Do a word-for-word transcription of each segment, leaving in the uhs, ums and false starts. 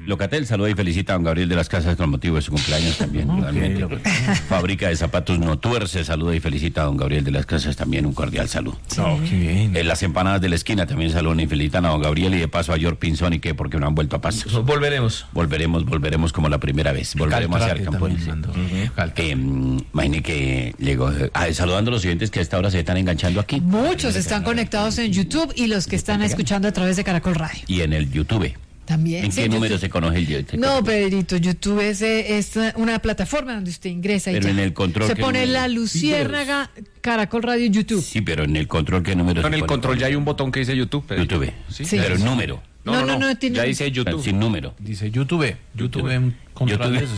Locatel saluda y felicita a don Gabriel de las Casas con motivo de su cumpleaños también. Okay, Fábrica de Zapatos No Tuerce saluda y felicita a don Gabriel de las Casas también, un cordial saludo. Sí. Oh, qué bien. En las empanadas de la esquina también saludan y felicitan a don Gabriel y de paso a George Pinzón y que porque no han vuelto a Pasto. Volveremos. Volveremos, volveremos como la primera vez. Volveremos a ser campones. Eh, imagine que llegó, ah, saludando a los oyentes que a esta hora se están enganchando aquí. Muchos están conectados en YouTube y los que están escuchando a través de Caracol Radio. Y en el YouTube. También. ¿En sí, qué YouTube. número se conoce el YouTube? No, Pedrito, YouTube es, es una plataforma donde usted ingresa y pero ya. en el control se ¿qué pone número? La Luciérnaga, Caracol Radio, YouTube. Sí, pero en el control, ¿qué número? En el control ya hay un botón que dice YouTube. Pero YouTube. ¿Sí? Sí. Pero el número. No, no, no, no, no tiene... ya dice YouTube. Sin número. Dice YouTube. YouTube en control de eso.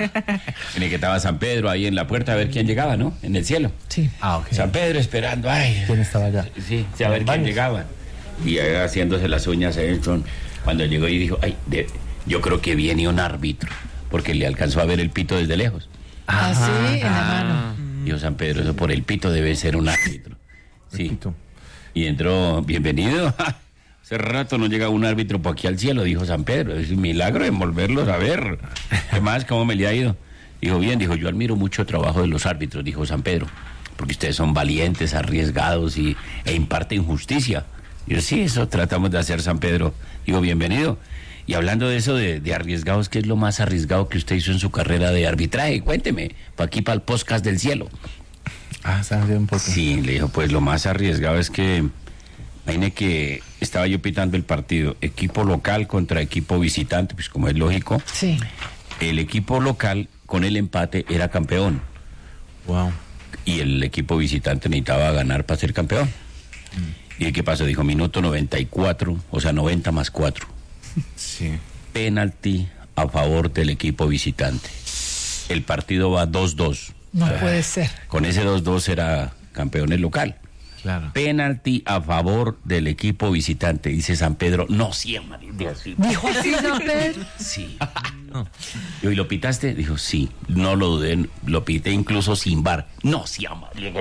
En el que estaba San Pedro ahí en la puerta a ver quién llegaba, ¿no? En el cielo. Sí. Ah, ok. San Pedro esperando, ay. ¿Quién estaba allá? Sí, sí, a ver quién llegaba. Y ahí haciéndose las uñas a Elton. Cuando llegó y dijo, ay, de, yo creo que viene un árbitro, porque le alcanzó a ver el pito desde lejos. Ah, sí, en la mano. Dijo San Pedro, eso por el pito debe ser un árbitro. Sí. Y entró, bienvenido. Hace rato no llega un árbitro por aquí al cielo, dijo San Pedro. Es un milagro en volverlos a ver. ¿Qué más? ¿Cómo me le ha ido? Dijo, bien, dijo, yo admiro mucho el trabajo de los árbitros, dijo San Pedro, porque ustedes son valientes, arriesgados y, e imparten justicia. Yo sí, eso tratamos de hacer, San Pedro. Digo, bienvenido. Y hablando de eso de, de arriesgados, ¿qué es lo más arriesgado que usted hizo en su carrera de arbitraje? Cuénteme, para aquí, para el podcast del cielo. Ah, ¿sabe un poco? Sí, le dijo, pues lo más arriesgado es que, imagine que estaba yo pitando el partido, equipo local contra equipo visitante, pues como es lógico. Sí. El equipo local, con el empate, era campeón. Wow. Y el equipo visitante necesitaba ganar para ser campeón. Mm. ¿Y qué pasó? Dijo, minuto noventa y cuatro, o sea, noventa más cuatro. Sí. Penalti a favor del equipo visitante. El partido va dos dos. No o sea, puede ser. Con ese dos dos era campeón el local. Claro. Penalti a favor del equipo visitante. Dice San Pedro, no, sí, dijo así. ¿Dijo así San Pedro? Sí. No. ¿Y lo pitaste? Dijo, sí. No lo dudé, lo pité incluso sin bar. No, sí, María.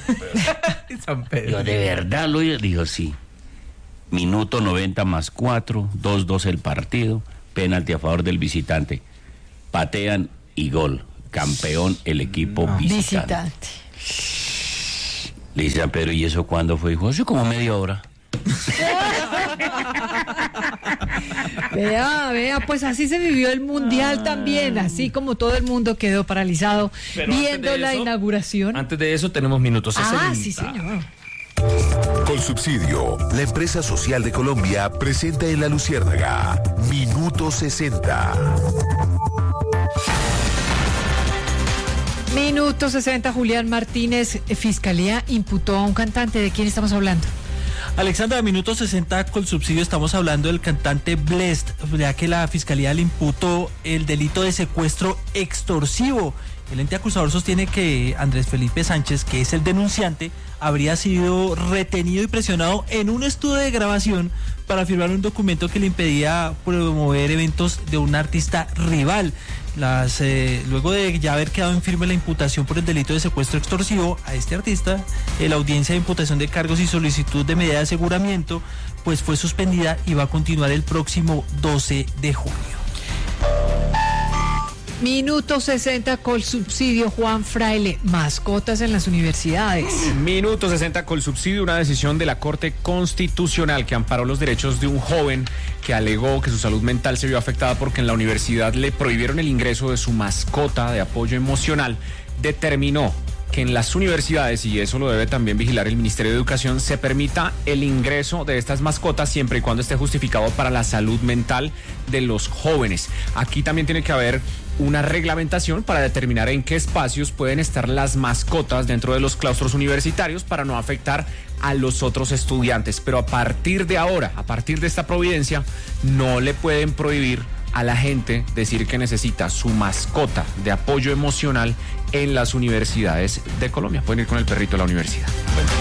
San Pedro. Dijo, ¿de verdad lo hizo? Dijo, sí. Minuto noventa más cuatro, dos dos el partido. Penalti a favor del visitante. Patean y gol. Campeón el equipo no. visitante. Visitante. Le dice San Pedro, ¿y eso cuándo fue? Dijo, hace como media hora. Vea, vea, pues así se vivió el mundial ah. también, así como todo el mundo quedó paralizado pero viendo la eso, inauguración. Antes de eso tenemos minutos sesenta. Ah, sí, señor. Colsubsidio, la empresa social de Colombia, presenta en La Luciérnaga Minuto sesenta. Minuto sesenta, Julián Martínez, Fiscalía imputó a un cantante. ¿De quién estamos hablando? Alexandra, minuto sesenta, Colsubsidio, estamos hablando del cantante Blessd, ya que la Fiscalía le imputó el delito de secuestro extorsivo. El ente acusador sostiene que Andrés Felipe Sánchez, que es el denunciante, habría sido retenido y presionado en un estudio de grabación para firmar un documento que le impedía promover eventos de un artista rival. Las, eh, luego de ya haber quedado en firme la imputación por el delito de secuestro extorsivo a este artista, eh, la audiencia de imputación de cargos y solicitud de medida de aseguramiento pues fue suspendida y va a continuar el próximo doce de junio. Minuto sesenta, Colsubsidio, Juan Fraile, mascotas en las universidades. Minuto sesenta, Colsubsidio, una decisión de la Corte Constitucional que amparó los derechos de un joven que alegó que su salud mental se vio afectada porque en la universidad le prohibieron el ingreso de su mascota de apoyo emocional. Determinó que en las universidades, y eso lo debe también vigilar el Ministerio de Educación, se permita el ingreso de estas mascotas siempre y cuando esté justificado para la salud mental de los jóvenes. Aquí también tiene que haber una reglamentación para determinar en qué espacios pueden estar las mascotas dentro de los claustros universitarios para no afectar a los otros estudiantes. Pero a partir de ahora, a partir de esta providencia, no le pueden prohibir a la gente decir que necesita su mascota de apoyo emocional en las universidades de Colombia. Pueden ir con el perrito a la universidad. Bueno.